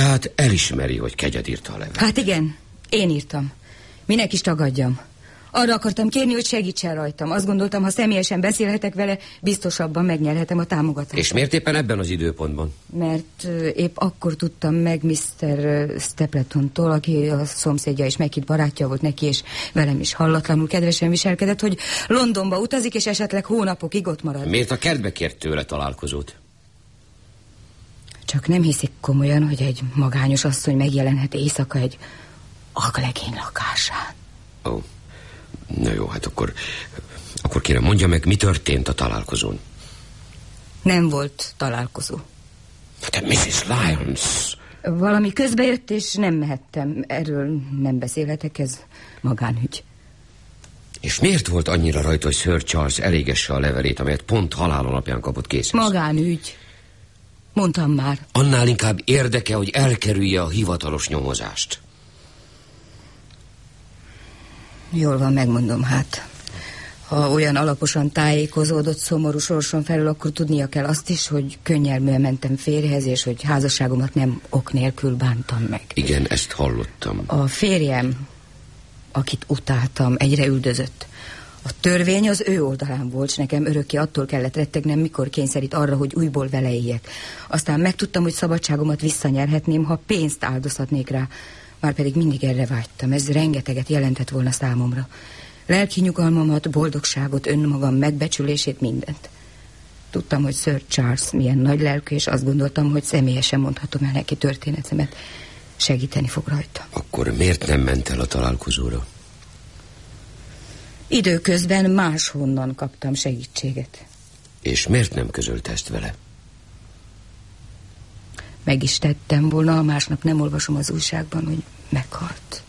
Tehát elismeri, hogy Kegyed írta a levelet. Hát igen, én írtam. Minek is tagadjam. Arra akartam kérni, hogy segítsen rajtam. Azt gondoltam, ha személyesen beszélhetek vele, biztosabban megnyerhetem a támogatást. És miért éppen ebben az időpontban? Mert épp akkor tudtam meg Mr. Stapletontól, aki a szomszédja és meghitt barátja volt neki, és velem is hallatlanul kedvesen viselkedett, hogy Londonba utazik, és esetleg hónapokig ott marad. Miért a kertbe kért tőle találkozót? Csak nem hiszik komolyan, hogy egy magányos asszony megjelenhet éjszaka egy aglegény lakásán. Ó, na jó, hát akkor kérem, mondja meg, mi történt a találkozón? Nem volt találkozó. De Mrs. Lyons... Valami közbejött, és nem mehettem. Erről nem beszélhetek, ez magánügy. És miért volt annyira rajta, hogy Sir Charles elégesse a levelét, amelyet pont halál alapján kapott készhez? Magánügy. Mondtam már. Annál inkább érdeke, hogy elkerülje a hivatalos nyomozást. Jól van, megmondom, hát. Ha olyan alaposan tájékozódott szomorú sorson felül, akkor tudnia kell azt is, hogy könnyelműen mentem férjhez, és hogy házasságomat nem ok nélkül bántam meg. Igen, ezt hallottam. A férjem, akit utáltam, egyre üldözött. A törvény az ő oldalán volt, s nekem örökké attól kellett rettegnem, mikor kényszerít arra, hogy újból vele éljek. Aztán megtudtam, hogy szabadságomat visszanyerhetném, ha pénzt áldozhatnék rá. Márpedig mindig erre vágytam, ez rengeteget jelentett volna számomra. Lelki nyugalmamat, boldogságot, önmagam megbecsülését, mindent. Tudtam, hogy Sir Charles milyen nagy lelkű, és azt gondoltam, hogy személyesen mondhatom el neki történetemet. Segíteni fog rajta. Akkor miért nem ment el a találkozóra? Időközben máshonnan kaptam segítséget. És miért nem közölte ezt vele? Meg is tettem volna, másnap nem olvasom az újságban, hogy meghalt.